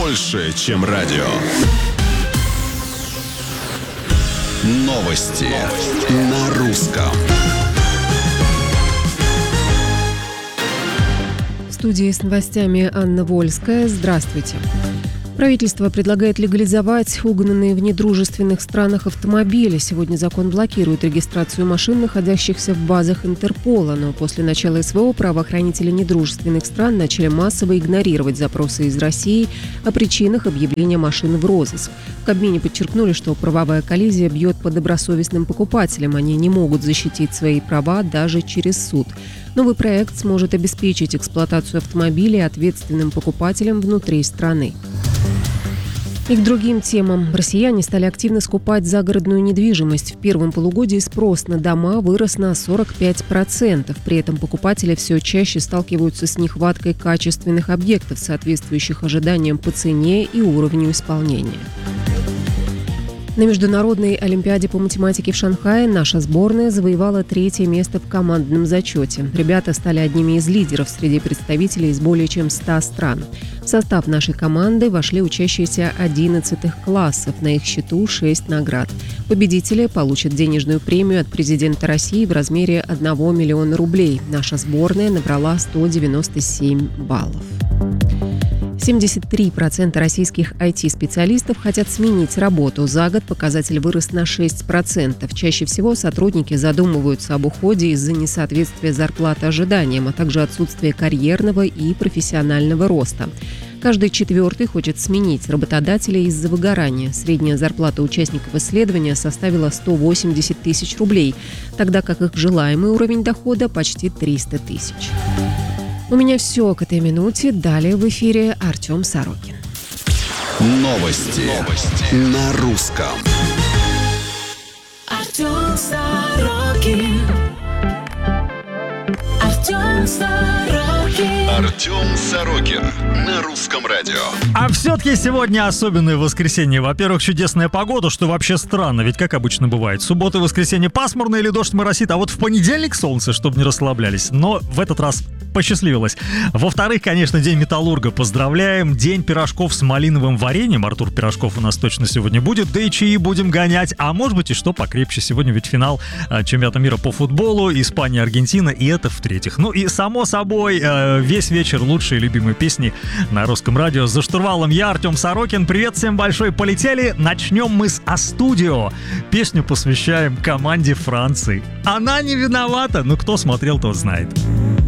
больше, чем радио. Новости на русском. В студии с новостями Анна Вольская. Здравствуйте. Правительство предлагает легализовать угнанные в недружественных странах автомобили. Сегодня закон блокирует регистрацию машин, находящихся в базах Интерпола. Но после начала СВО правоохранители недружественных стран начали массово игнорировать запросы из России о причинах объявления машин в розыск. В Кабмине подчеркнули, что правовая коллизия бьет по добросовестным покупателям. Они не могут защитить свои права даже через суд. Новый проект сможет обеспечить эксплуатацию автомобилей ответственным покупателям внутри страны. И к другим темам. Россияне стали активно скупать загородную недвижимость. В первом полугодии спрос на дома вырос на 45%. При этом покупатели все чаще сталкиваются с нехваткой качественных объектов, соответствующих ожиданиям по цене и уровню исполнения. На Международной олимпиаде по математике в Шанхае наша сборная завоевала 3-е место в командном зачете. Ребята стали одними из лидеров среди представителей из более чем 100 стран. В состав нашей команды вошли учащиеся 11 классов. На их счету 6 наград. Победители получат денежную премию от президента России в размере 1 миллиона рублей. Наша сборная набрала 197 баллов. 73% российских IT-специалистов хотят сменить работу. За год показатель вырос на 6%. Чаще всего сотрудники задумываются об уходе из-за несоответствия зарплаты ожиданиям, а также отсутствия карьерного и профессионального роста. Каждый четвертый хочет сменить работодателя из-за выгорания. Средняя зарплата участников исследования составила 180 тысяч рублей, тогда как их желаемый уровень дохода почти 300 тысяч. У меня все к этой минуте. Далее в эфире Артем Сорокин. Новости на русском. Артем Сорокин. Артем Сорокин. Артем Сорокин на русском радио. А все-таки сегодня особенное воскресенье. Во-первых, чудесная погода, что вообще странно, ведь как обычно бывает. Суббота и воскресенье пасмурно или дождь моросит, а вот в понедельник солнце, чтобы не расслаблялись. Но в этот раз посчастливилось. Во-вторых, конечно, День металлурга. Поздравляем. День пирожков с малиновым вареньем. Артур Пирожков у нас точно сегодня будет. Да и чаи будем гонять. А может быть и что покрепче. Сегодня ведь финал чемпионата мира по футболу. Испания, Аргентина. И это в-третьих. Ну и само собой, весь вечер лучшие любимые песни на русском радио. За штурвалом я, Артем Сорокин. Привет всем большой. Полетели. Начнем мы с «А-студио». Песню посвящаем команде Франции. Она не виновата. Ну кто смотрел, тот знает.